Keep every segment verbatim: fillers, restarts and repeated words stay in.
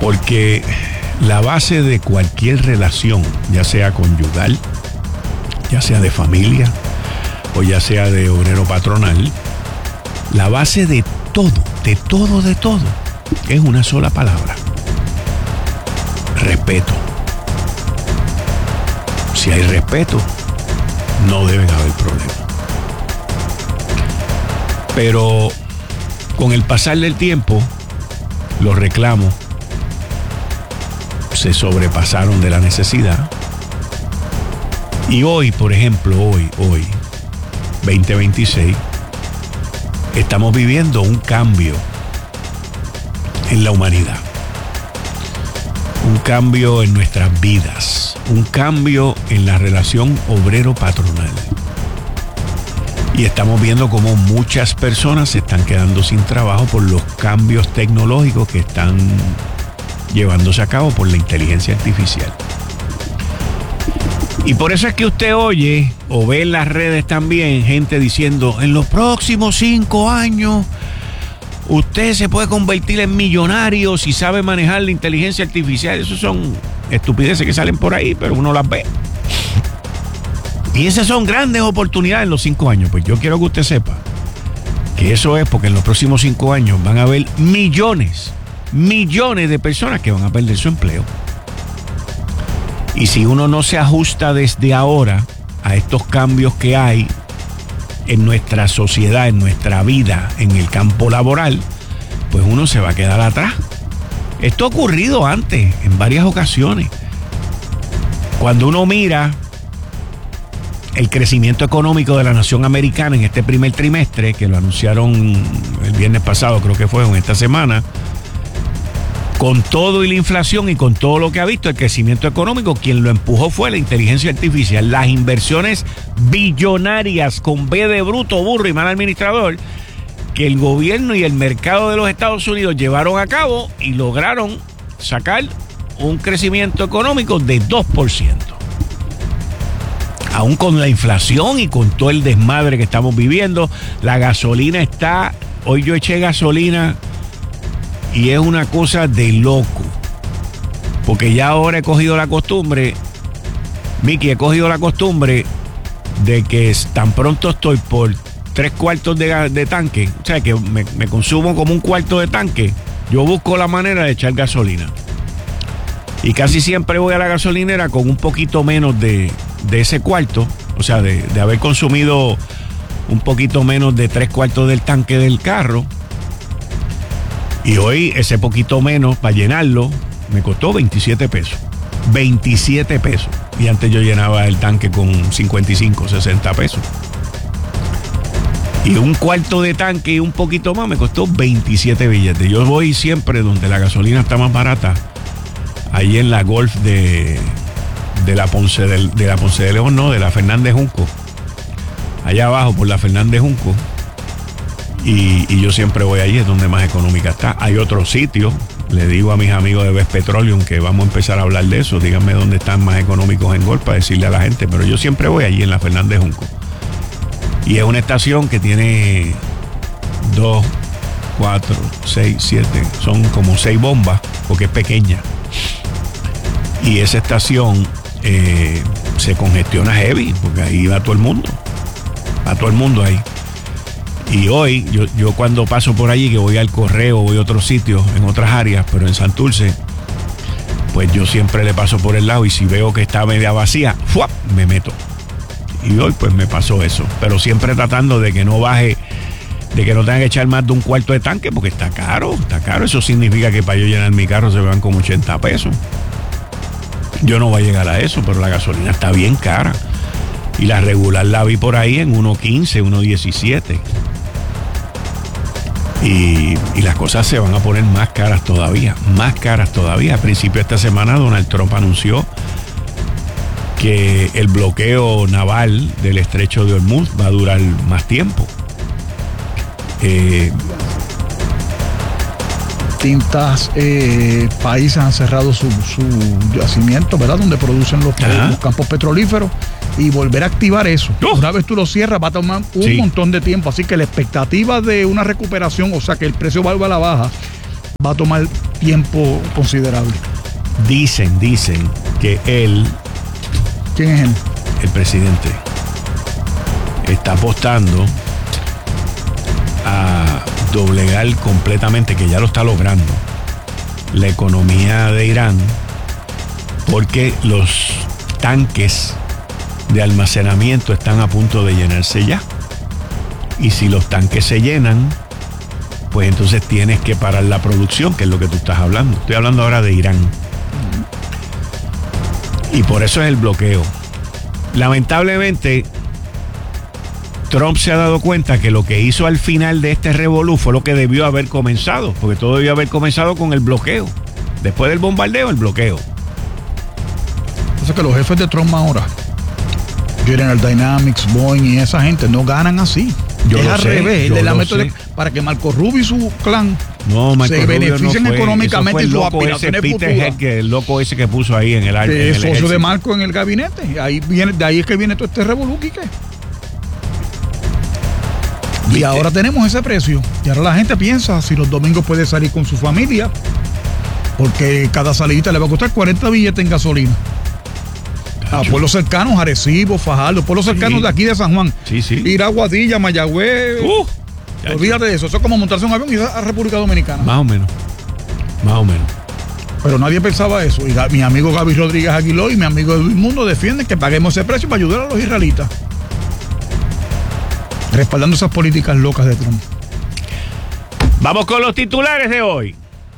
Porque la base de cualquier relación, ya sea conyugal, ya sea de familia o ya sea de obrero patronal, la base de todo, de todo, de todo, es una sola palabra: respeto. Si hay respeto, no deben haber problemas. Pero con el pasar del tiempo, los reclamos se sobrepasaron de la necesidad. Y hoy, por ejemplo, hoy, hoy, veinte veintiséis, estamos viviendo un cambio en la humanidad. Un cambio en nuestras vidas. Un cambio en la relación obrero-patronal. Y estamos viendo cómo muchas personas se están quedando sin trabajo por los cambios tecnológicos que están llevándose a cabo por la inteligencia artificial. Y por eso es que usted oye o ve en las redes también gente diciendo: en los próximos cinco años usted se puede convertir en millonario si sabe manejar la inteligencia artificial. Esos son estupideces que salen por ahí, pero uno las ve. Y esas son grandes oportunidades en los cinco años. Pues yo quiero que usted sepa que eso es porque en los próximos cinco años van a haber millones, millones de personas que van a perder su empleo. Y si uno no se ajusta desde ahora a estos cambios que hay en nuestra sociedad, en nuestra vida, en el campo laboral, pues uno se va a quedar atrás. Esto ha ocurrido antes, en varias ocasiones. Cuando uno mira el crecimiento económico de la nación americana en este primer trimestre, que lo anunciaron el viernes pasado, creo que fue, en esta semana, con todo y la inflación y con todo lo que ha visto, el crecimiento económico, quien lo empujó fue la inteligencia artificial. Las inversiones billonarias con B de bruto, burro y mal administrador que el gobierno y el mercado de los Estados Unidos llevaron a cabo y lograron sacar un crecimiento económico de dos por ciento. Aún con la inflación y con todo el desmadre que estamos viviendo, la gasolina está... Hoy yo eché gasolina y es una cosa de loco. Porque ya ahora he cogido la costumbre, Mickey, he cogido la costumbre de que tan pronto estoy por tres cuartos de, de tanque, o sea, que me, me consumo como un cuarto de tanque, yo busco la manera de echar gasolina. Y casi siempre voy a la gasolinera con un poquito menos de, de ese cuarto, o sea, de, de haber consumido un poquito menos de tres cuartos del tanque del carro. Y hoy ese poquito menos, para llenarlo, me costó veintisiete pesos. veintisiete pesos. Y antes yo llenaba el tanque con cincuenta y cinco, sesenta pesos. Y un cuarto de tanque y un poquito más me costó veintisiete billetes. Yo voy siempre donde la gasolina está más barata, ahí en la Golf de, de la Ponce de, de la Ponce de León, no, de la Fernández Junco. Allá abajo por la Fernández Junco. Y, y yo siempre voy allí, es donde más económica está. Hay otros sitios, le digo a mis amigos de Best Petroleum que vamos a empezar a hablar de eso. Díganme dónde están más económicos en Golf para decirle a la gente. Pero yo siempre voy allí en la Fernández Junco. Y es una estación que tiene dos, cuatro, seis, siete, son como seis bombas, porque es pequeña. Y esa estación eh, se congestiona heavy, porque ahí va todo el mundo. Va todo el mundo ahí. Y hoy, yo, yo cuando paso por allí, que voy al Correo, voy a otros sitios, en otras áreas, pero en Santurce, pues yo siempre le paso por el lado y si veo que está media vacía, ¡fua!, me meto. Y hoy pues me pasó eso, pero siempre tratando de que no baje, de que no tenga que echar más de un cuarto de tanque, porque está caro, está caro. Eso significa que para yo llenar mi carro se me van como ochenta pesos. Yo no voy a llegar a eso, pero la gasolina está bien cara. Y la regular la vi por ahí en uno quince, uno diecisiete. Y, y las cosas se van a poner más caras todavía, más caras todavía. A principio de esta semana Donald Trump anunció que el bloqueo naval del estrecho de Hormuz va a durar más tiempo. Eh, Distintas eh, países han cerrado su, su yacimiento, ¿verdad? Donde producen los, los campos petrolíferos, y volver a activar eso. Uh. Una vez tú lo cierras va a tomar un sí. montón de tiempo, así que la expectativa de una recuperación, o sea que el precio valga a la baja, va a tomar tiempo considerable. Dicen, dicen que él... ¿Quién es él? El presidente está apostando a doblegar completamente, que ya lo está logrando, la economía de Irán, porque los tanques de almacenamiento están a punto de llenarse ya. Y si los tanques se llenan, pues entonces tienes que parar la producción, que es lo que tú estás hablando. Estoy hablando ahora de Irán. Y por eso es el bloqueo. Lamentablemente, Trump se ha dado cuenta que lo que hizo al final de este revolú fue lo que debió haber comenzado, porque todo debió haber comenzado con el bloqueo. Después del bombardeo, el bloqueo. O sea que los jefes de Trump ahora, General Dynamics, Boeing y esa gente no ganan así. Yo es lo al sé, revés. yo Le la lo meto sé. de, para que Marco Rubio y su clan no, Marco se Rubio beneficien no fue, económicamente y sus aspiraciones Peter futuras. Heck, el loco ese que puso ahí en el área. Que es socio de Marco en el gabinete. Ahí viene, de ahí es que viene todo este revolú, Quique. Y ¿Viste? ahora tenemos ese precio. Y ahora la gente piensa si los domingos puede salir con su familia, porque cada salidita le va a costar cuarenta billetes en gasolina. A pueblos cercanos, Arecibo, Fajardo, pueblos cercanos sí. de aquí de San Juan. Sí, sí. Ir a Aguadilla, Mayagüez. Uh, Olvídate de eso. Eso es como montarse un avión y ir a República Dominicana. Más o menos. Más o menos. Pero nadie pensaba eso. Y mi amigo Gaby Rodríguez Aguiló y mi amigo Edwin Mundo defienden que paguemos ese precio para ayudar a los israelitas. Respaldando esas políticas locas de Trump. Vamos con los titulares de hoy.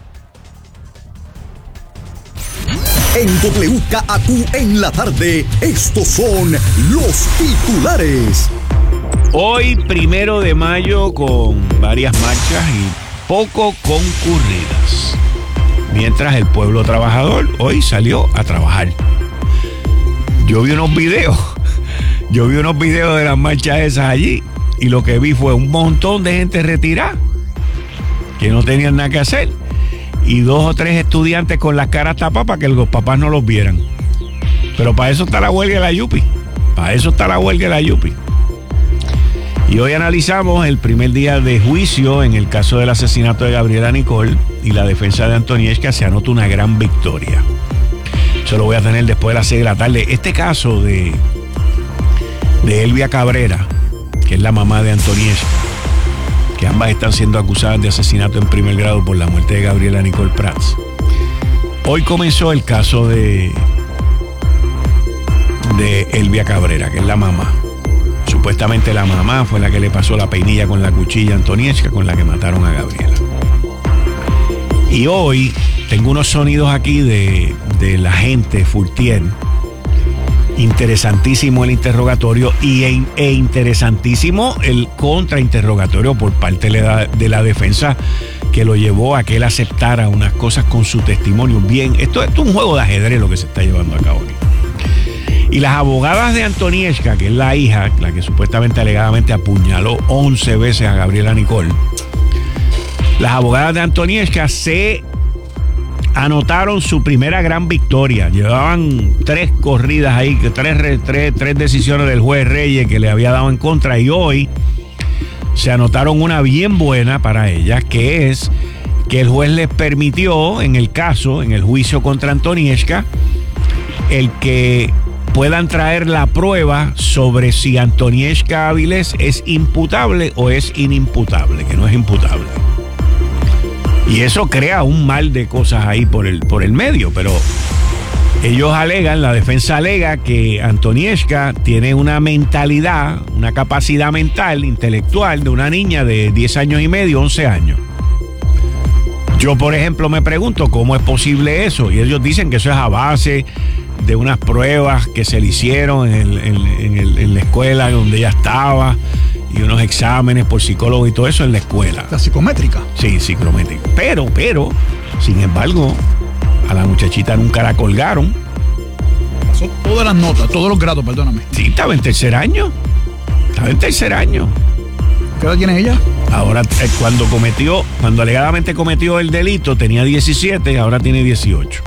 En W K A Q en la tarde, estos son los titulares. Hoy, primero de mayo, con varias marchas y poco concurridas. Mientras el pueblo trabajador hoy salió a trabajar. Yo vi unos videos, yo vi unos videos de las marchas esas allí y lo que vi fue un montón de gente retirada que no tenían nada que hacer. Y dos o tres estudiantes con las caras tapadas para que los papás no los vieran. Pero para eso está la huelga de la Yupi. Para eso está la huelga de la Yupi. Y hoy analizamos el primer día de juicio en el caso del asesinato de Gabriela Nicol y la defensa de Antonieshka se anota una gran victoria. Eso lo voy a tener después de las seis de la tarde. Este caso de, de Elvia Cabrera, que es la mamá de Antonieshka, que ambas están siendo acusadas de asesinato en primer grado por la muerte de Gabriela Nicol Prats. Hoy comenzó el caso de de Elvia Cabrera, que es la mamá. Supuestamente la mamá fue la que le pasó la peinilla con la cuchilla a Antonieshka, con la que mataron a Gabriela. Y hoy tengo unos sonidos aquí de, de la agente Furtier. Interesantísimo el interrogatorio y, e, e interesantísimo el contrainterrogatorio por parte de la, de la defensa, que lo llevó a que él aceptara unas cosas con su testimonio. Bien, esto, esto es un juego de ajedrez lo que se está llevando a cabo aquí. Y las abogadas de Antonieshka, que es la hija, la que supuestamente alegadamente apuñaló once veces a Gabriela Nicol, las abogadas de Antonieshka se anotaron su primera gran victoria. Llevaban tres corridas ahí, tres, tres, tres decisiones del juez Reyes que le había dado en contra, y hoy se anotaron una bien buena para ellas, que es que el juez les permitió en el caso, en el juicio contra Antonieshka, el que puedan traer la prueba sobre si Antonieshka Avilés es imputable o es inimputable, que no es imputable. Y eso crea un mal de cosas ahí por el, por el medio, pero ellos alegan, la defensa alega que Antonieshka tiene una mentalidad, una capacidad mental, intelectual de una niña de diez años y medio, once años. Yo, por ejemplo, me pregunto cómo es posible eso, y ellos dicen que eso es a base de unas pruebas que se le hicieron en, el, en, en, el, en la escuela donde ella estaba, y unos exámenes por psicólogo y todo eso en la escuela. ¿La psicométrica? Sí, psicométrica. Pero, pero, sin embargo, a la muchachita nunca la colgaron. Pasó todas las notas, todos los grados, perdóname. Sí, estaba en tercer año. Estaba en tercer año. ¿Qué edad tiene ella? Ahora, eh, cuando cometió, cuando alegadamente cometió el delito, tenía diecisiete, ahora tiene dieciocho.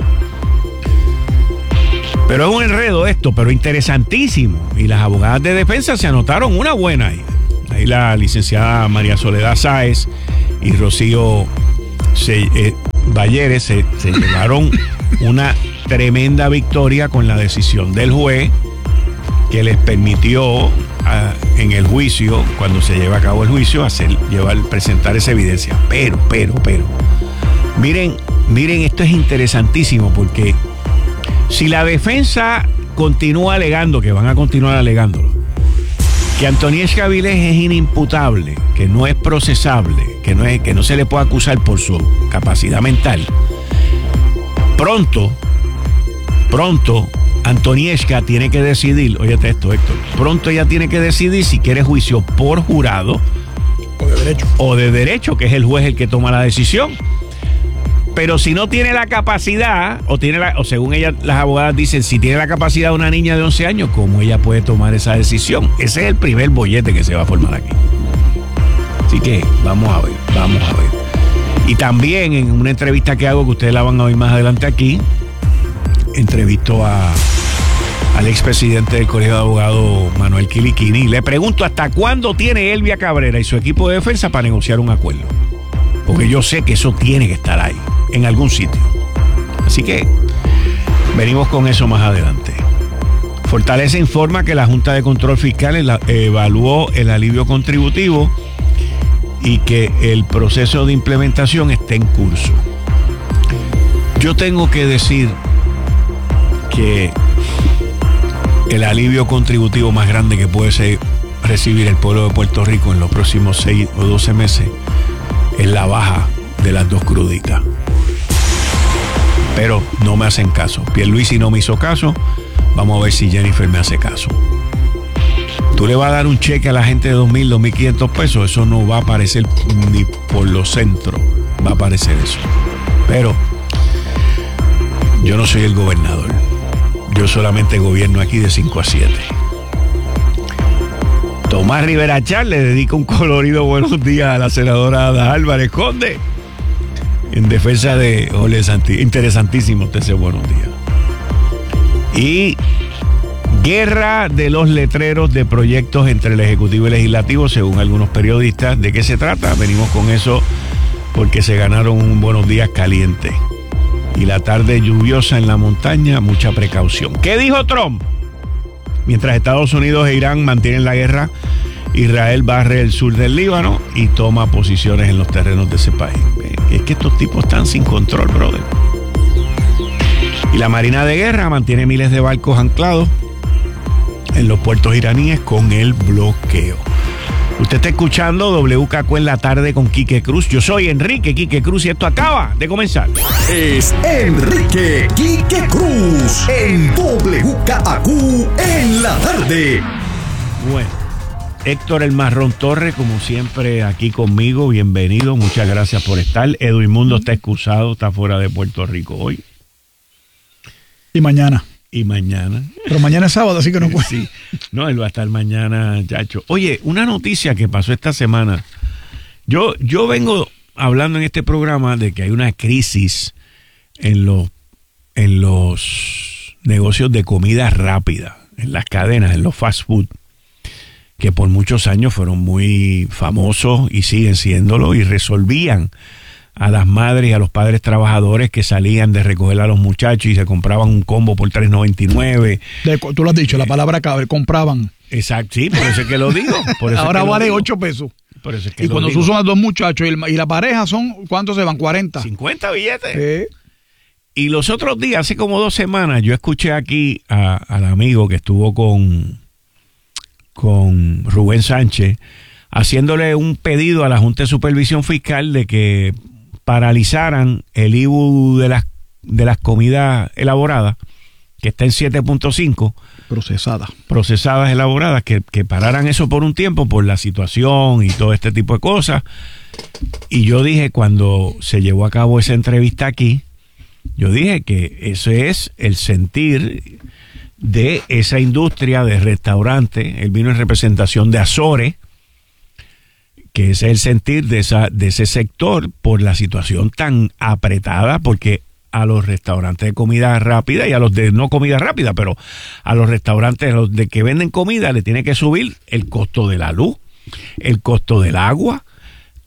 Pero es un enredo esto, pero interesantísimo. Y las abogadas de defensa se anotaron una buena ahí. Ahí la licenciada María Soledad Sáez y Rocío Se, eh, Bayeres se, se llevaron una tremenda victoria con la decisión del juez que les permitió uh, en el juicio, cuando se lleva a cabo el juicio, hacer, llevar, presentar esa evidencia. Pero, pero, pero, miren, miren, esto es interesantísimo porque si la defensa continúa alegando, que van a continuar alegándolo, que Antonieshka Vilés es inimputable, que no es procesable, que no, es, que no se le puede acusar por su capacidad mental, pronto, pronto, Antonieshka tiene que decidir, óyete esto, Héctor, pronto ella tiene que decidir si quiere juicio por jurado o de derecho, o de derecho, que es el juez el que toma la decisión. Pero si no tiene la capacidad, o tiene la, o según ella, las abogadas dicen, si tiene la capacidad de una niña de once años, ¿cómo ella puede tomar esa decisión? Ese es el primer bollete que se va a formar aquí. Así que vamos a ver, vamos a ver. Y también en una entrevista que hago, que ustedes la van a oír más adelante aquí, entrevisto a al expresidente del Colegio de Abogados, Manuel Quiliquini, y le pregunto hasta cuándo tiene Elvia Cabrera y su equipo de defensa para negociar un acuerdo. Porque yo sé que eso tiene que estar ahí, en algún sitio. Así que venimos con eso más adelante. Fortaleza informa que la Junta de Control Fiscal evaluó el alivio contributivo y que el proceso de implementación está en curso. Yo tengo que decir que el alivio contributivo más grande que puede ser recibir el pueblo de Puerto Rico en los próximos seis o doce meses es la baja de las dos cruditas. Pero no me hacen caso. Pierluisi no me hizo caso. Vamos a ver si Jennifer me hace caso. Tú le vas a dar un cheque a la gente de dos mil, dos mil quinientos pesos. Eso no va a aparecer ni por los centros. Va a aparecer eso. Pero yo no soy el gobernador. Yo solamente gobierno aquí de cinco a siete. Tomás Rivera Char le dedica un colorido buenos días a la senadora Ada Álvarez Conde en defensa de Jorge Santi. Interesantísimo usted ese buenos días. Y guerra de los letreros de proyectos entre el Ejecutivo y el Legislativo, según algunos periodistas. ¿De qué se trata? Venimos con eso porque se ganaron un buenos días caliente. Y la tarde lluviosa en la montaña, mucha precaución. ¿Qué dijo Trump? Mientras Estados Unidos e Irán mantienen la guerra, Israel barre el sur del Líbano y toma posiciones en los terrenos de ese país. Es que estos tipos están sin control, brother. Y la Marina de Guerra mantiene miles de barcos anclados en los puertos iraníes con el bloqueo. Usted está escuchando W K Q en la tarde con Quique Cruz. Yo soy Enrique Quique Cruz y esto acaba de comenzar. Es Enrique Quique Cruz en W K Q en la tarde. Bueno, Héctor El Marrón Torres, como siempre, aquí conmigo. Bienvenido, muchas gracias por estar. Edwin Mundo está excusado, está fuera de Puerto Rico hoy. Y mañana. Y mañana. Pero mañana es sábado, así que no puede. Sí. No, él va a estar mañana, chacho. Oye, una noticia que pasó esta semana. Yo, yo vengo hablando en este programa de que hay una crisis en los, en los negocios de comida rápida, en las cadenas, en los fast food, que por muchos años fueron muy famosos y siguen siéndolo y resolvían a las madres y a los padres trabajadores que salían de recoger a los muchachos y se compraban un combo por tres noventa y nueve. De, tú lo has dicho, la palabra cabe, compraban. Exacto, sí, por eso es que lo digo. Por eso Ahora es que vale lo ocho pesos. Por eso es que y lo cuando digo. tú son dos muchachos y, el, y la pareja son, ¿cuántos se van? cuarenta. cincuenta billetes. Sí. Y los otros días, hace como dos semanas, yo escuché aquí a, al amigo que estuvo con, con Rubén Sánchez haciéndole un pedido a la Junta de Supervisión Fiscal de que paralizaran el I V U de las, de las comidas elaboradas, que está en siete punto cinco. Procesadas. Procesadas, elaboradas, que, que pararan eso por un tiempo por la situación y todo este tipo de cosas. Y yo dije, cuando se llevó a cabo esa entrevista aquí, yo dije que ese es el sentir de esa industria de restaurante. Él vino en representación de Azores, que ese es el sentir de, esa, de ese sector por la situación tan apretada, porque a los restaurantes de comida rápida y a los de no comida rápida, pero a los restaurantes, a los de que venden comida, le tiene que subir el costo de la luz, el costo del agua,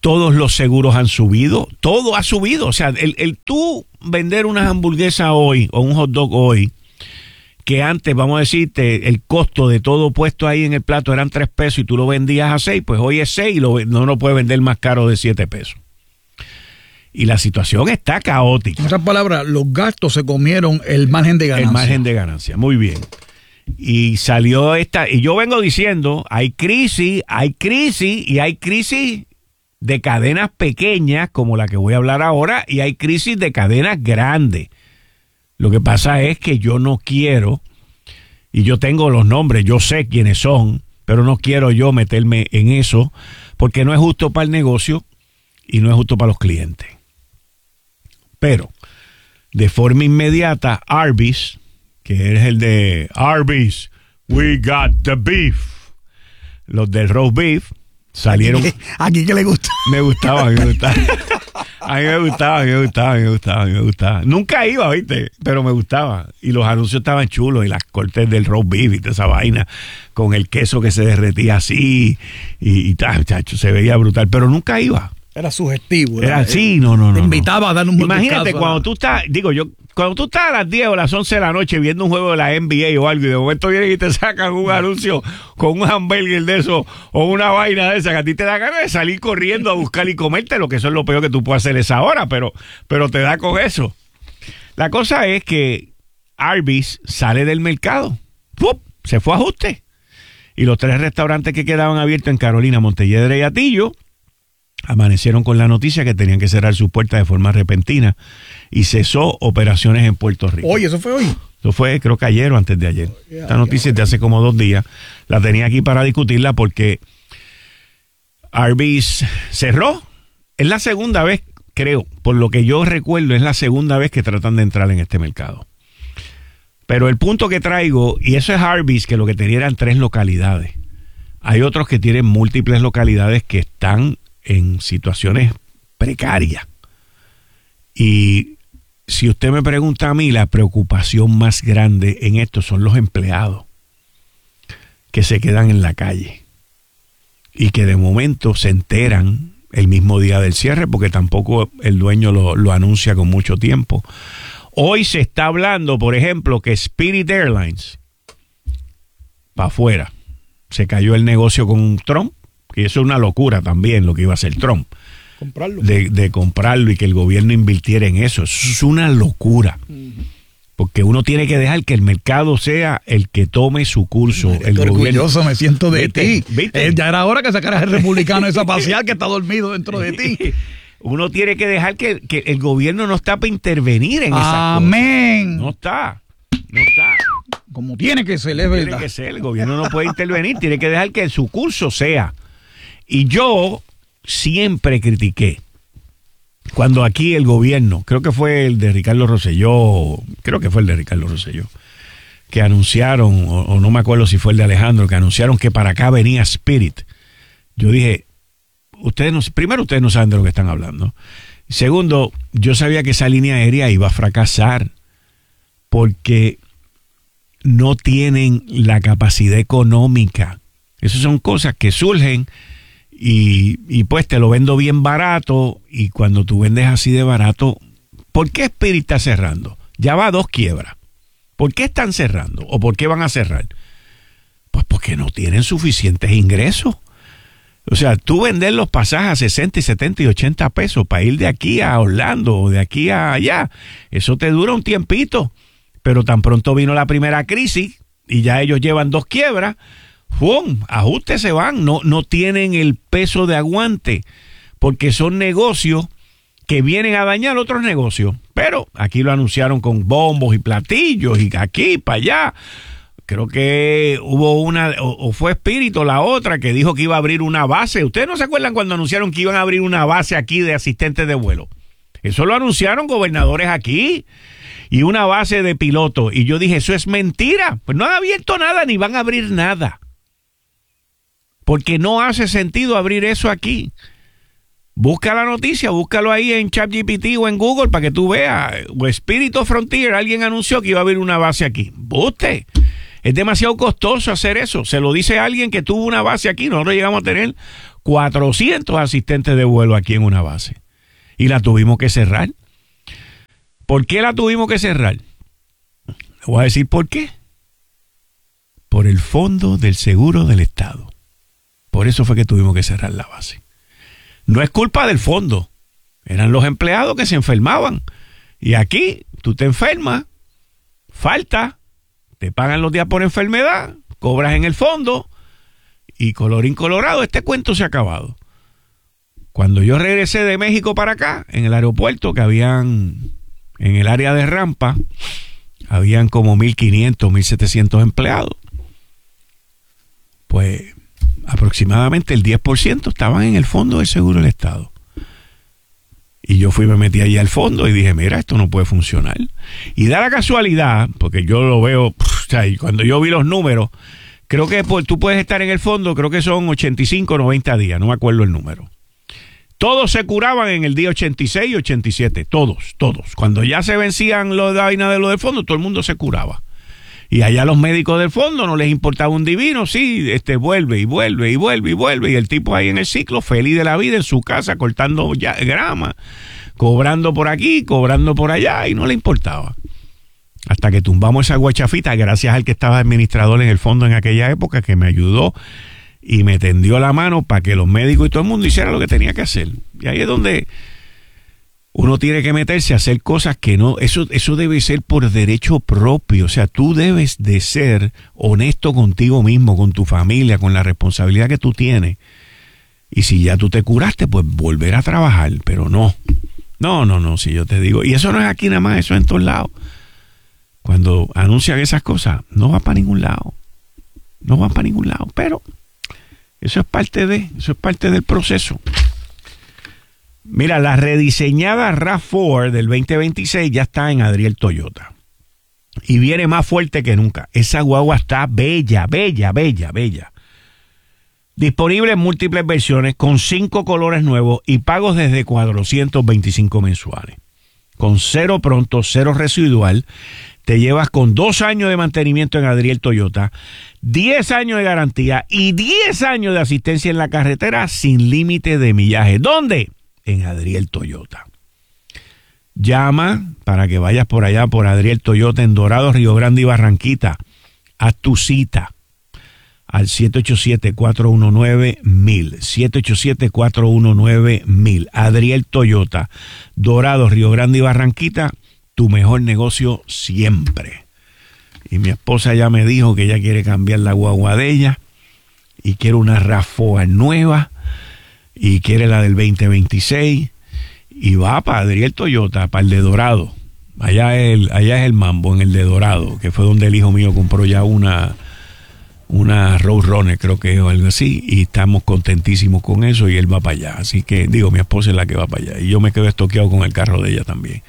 todos los seguros han subido, todo ha subido. O sea, el, el tú vender unas hamburguesas hoy o un hot dog hoy, que antes, vamos a decirte, el costo de todo puesto ahí en el plato eran tres pesos y tú lo vendías a seis, pues hoy es seis y lo, no lo puedes vender más caro de siete pesos. Y la situación está caótica. En otras palabras, los gastos se comieron el margen de ganancia. El margen de ganancia, muy bien. Y salió esta, y yo vengo diciendo, hay crisis, hay crisis y hay crisis de cadenas pequeñas como la que voy a hablar ahora y hay crisis de cadenas grandes. Lo que pasa es que yo no quiero, y yo tengo los nombres, yo sé quiénes son, pero no quiero yo meterme en eso porque no es justo para el negocio y no es justo para los clientes. Pero de forma inmediata, Arby's, que es el de Arby's, we got the beef, los del roast beef, salieron. Aquí, aquí que le gusta. Me gustaba, me gustaba. A mí me gustaba, a mí me gustaba, a mí me gustaba, a mí me gustaba. Nunca iba, ¿viste? Pero me gustaba. Y los anuncios estaban chulos y las cortes del roast beef y toda esa vaina con el queso que se derretía así y, y tal, muchacho, se veía brutal. Pero nunca iba. Era sugestivo. Era así, no, no, no. Te invitaba a dar un Imagínate cuando tú estás, digo yo, cuando tú estás a las diez o las once de la noche viendo un juego de la N B A o algo y de momento vienen y te sacan un anuncio con un hamburger de eso o una vaina de esa que a ti te da ganas de salir corriendo a buscar y comerte, lo que eso es lo peor que tú puedes hacer esa hora, pero, pero te da con eso. La cosa es que Arby's sale del mercado. ¡Pup! Se fue a ajuste. Y los tres restaurantes que quedaban abiertos en Carolina, Montelledra y Atillo amanecieron con la noticia que tenían que cerrar sus puertas de forma repentina y cesó operaciones en Puerto Rico. Oye, ¿eso fue hoy? Eso fue, creo que ayer o antes de ayer. Esta noticia es de hace como dos días. La tenía aquí para discutirla porque Arby's cerró. Es la segunda vez, creo, por lo que yo recuerdo, es la segunda vez que tratan de entrar en este mercado. Pero el punto que traigo, y eso es Arby's, que lo que tenía eran tres localidades. Hay otros que tienen múltiples localidades que están en situaciones precarias. Y si usted me pregunta a mí, la preocupación más grande en esto son los empleados que se quedan en la calle y que de momento se enteran el mismo día del cierre porque tampoco el dueño lo, lo anuncia con mucho tiempo. Hoy se está hablando, por ejemplo, que Spirit Airlines para afuera se cayó el negocio con Trump. Y eso es una locura también lo que iba a hacer Trump. Comprarlo. De, de comprarlo y que el gobierno invirtiera en eso. Eso es una locura. Uh-huh. Porque uno tiene que dejar que el mercado sea el que tome su curso. El orgulloso me siento de ¿Viste? ti. ¿Viste? Eh, ya era hora que sacaras el republicano esa pasear que está dormido dentro de ti. Uno tiene que dejar que, que el gobierno no está para intervenir en esa Amén. No está. No está. Como tiene que ser, es verdad. Tiene que ser. El gobierno no puede intervenir. Tiene que dejar que su curso sea. Y yo siempre critiqué cuando aquí el gobierno, creo que fue el de Ricardo Rosselló, creo que fue el de Ricardo Rosselló, que anunciaron, o, o no me acuerdo si fue el de Alejandro, que anunciaron que para acá venía Spirit. Yo dije, ustedes no, primero ustedes no saben de lo que están hablando. Segundo, yo sabía que esa línea aérea iba a fracasar porque no tienen la capacidad económica. Esas son cosas que surgen. Y, y pues te lo vendo bien barato y cuando tú vendes así de barato, ¿por qué Spirit está cerrando? Ya va a dos quiebras. ¿Por qué están cerrando? ¿O por qué van a cerrar? Pues porque no tienen suficientes ingresos. O sea, tú vender los pasajes a sesenta y setenta y ochenta pesos para ir de aquí a Orlando o de aquí a allá, eso te dura un tiempito. Pero tan pronto vino la primera crisis y ya ellos llevan dos quiebras, ¡fum! Ajustes se van, no, no tienen el peso de aguante, porque son negocios que vienen a dañar otros negocios. Pero aquí lo anunciaron con bombos y platillos y aquí para allá. Creo que hubo una, o, o fue Espíritu la otra, que dijo que iba a abrir una base. ¿Ustedes no se acuerdan cuando anunciaron que iban a abrir una base aquí de asistentes de vuelo? Eso lo anunciaron gobernadores aquí. Y una base de pilotos. Y yo dije, eso es mentira. Pues no han abierto nada ni van a abrir nada. Porque no hace sentido abrir eso aquí. Busca la noticia, búscalo ahí en ChatGPT o en Google para que tú veas. O Spirit of Frontier, alguien anunció que iba a abrir una base aquí. ¡Buste! Es demasiado costoso hacer eso. Se lo dice alguien que tuvo una base aquí. Nosotros llegamos a tener cuatrocientos asistentes de vuelo aquí en una base. Y la tuvimos que cerrar. ¿Por qué la tuvimos que cerrar? Le voy a decir por qué. Por el Fondo del Seguro del Estado. Por eso fue que tuvimos que cerrar la base. No es culpa del fondo. Eran los empleados que se enfermaban. Y aquí tú te enfermas, falta, te pagan los días por enfermedad, cobras en el fondo y colorín colorado, este cuento se ha acabado. Cuando yo regresé de México para acá, en el aeropuerto, que habían, en el área de rampa, habían como mil quinientos, mil setecientos empleados. Pues aproximadamente el diez por ciento estaban en el Fondo del Seguro del Estado. Y yo fui, me metí allí al fondo y dije, mira, esto no puede funcionar. Y da la casualidad, porque yo lo veo, o sea, y cuando yo vi los números, creo que pues, tú puedes estar en el fondo, creo que son ochenta y cinco, noventa días, no me acuerdo el número. Todos se curaban en el día ochenta y seis y ochenta y siete, todos, todos. Cuando ya se vencían los de la vaina de lo del fondo, todo el mundo se curaba. Y allá los médicos del fondo no les importaba un divino, sí, este vuelve y vuelve y vuelve y vuelve. Y el tipo ahí en el ciclo, feliz de la vida en su casa, cortando ya, grama, cobrando por aquí, cobrando por allá, y no le importaba. Hasta que tumbamos esa guachafita, gracias al que estaba administrador en el fondo en aquella época, que me ayudó y me tendió la mano para que los médicos y todo el mundo hicieran lo que tenía que hacer. Y ahí es donde uno tiene que meterse a hacer cosas que no, eso, eso debe ser por derecho propio. O sea, tú debes de ser honesto contigo mismo, con tu familia, con la responsabilidad que tú tienes. Y si ya tú te curaste, pues volver a trabajar, pero no. No, no, no, si yo te digo. Y eso no es aquí nada más, eso es en todos lados. Cuando anuncian esas cosas, no va para ningún lado. No va para ningún lado, pero eso es parte de, eso es parte del proceso. Mira, la rediseñada RAV cuatro del veinte veintiséis ya está en Adriel Toyota. Y viene más fuerte que nunca. Esa guagua está bella, bella, bella, bella. Disponible en múltiples versiones, con cinco colores nuevos y pagos desde cuatrocientos veinticinco mensuales. Con cero pronto, cero residual. Te llevas con dos años de mantenimiento en Adriel Toyota, diez años de garantía y diez años de asistencia en la carretera sin límite de millaje. ¿Dónde? En Adriel Toyota. Llama para que vayas por allá por Adriel Toyota en Dorado, Río Grande y Barranquita. Haz tu cita al siete ocho siete, cuatro uno nueve, mil. siete ocho siete, cuatro uno nueve, mil. Adriel Toyota, Dorado, Río Grande y Barranquita. Tu mejor negocio siempre. Y mi esposa ya me dijo que ella quiere cambiar la guagua de ella y quiere una RAV cuatro nueva y quiere la del veinte veintiséis y va para Adriel Toyota, para el de Dorado. Allá es el, allá es el mambo, en el de Dorado, que fue donde el hijo mío compró ya una una Road Runner, creo que es o algo así, y estamos contentísimos con eso y él va para allá. Así que, digo, mi esposa es la que va para allá y yo me quedo estoqueado con el carro de ella también.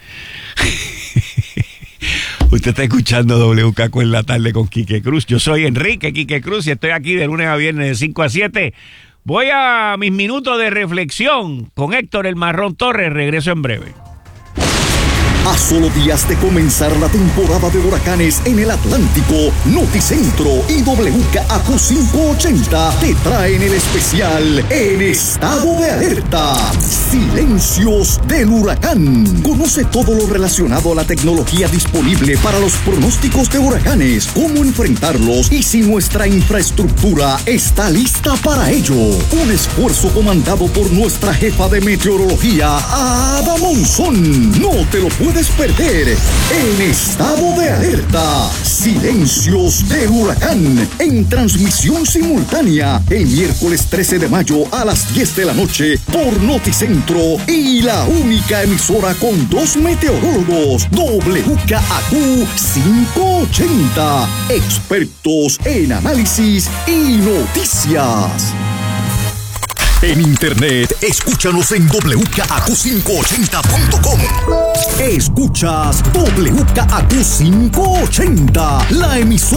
Usted está escuchando W K Q en la tarde con Quique Cruz. Yo soy Enrique Quique Cruz y estoy aquí de lunes a viernes de cinco a siete. Voy a mis minutos de reflexión con Héctor El Marrón Torres. Regreso en breve. A solo días de comenzar la temporada de huracanes en el Atlántico, Noticentro y W K A Q quinientos ochenta te traen el especial En Estado de Alerta. Silencios del huracán. Conoce todo lo relacionado a la tecnología disponible para los pronósticos de huracanes, cómo enfrentarlos y si nuestra infraestructura está lista para ello. Un esfuerzo comandado por nuestra jefa de meteorología, Ada Monzón. No te lo puedes perder. En Estado de Alerta, Silencios del huracán, en transmisión simultánea el miércoles trece de mayo a las diez de la noche por Noticentro y la única emisora con dos meteorólogos, W K A Q quinientos ochenta, expertos en análisis y noticias. En internet, escúchanos en W K A Q quinientos ochenta punto com. Escuchas W K A Q quinientos ochenta, la emisora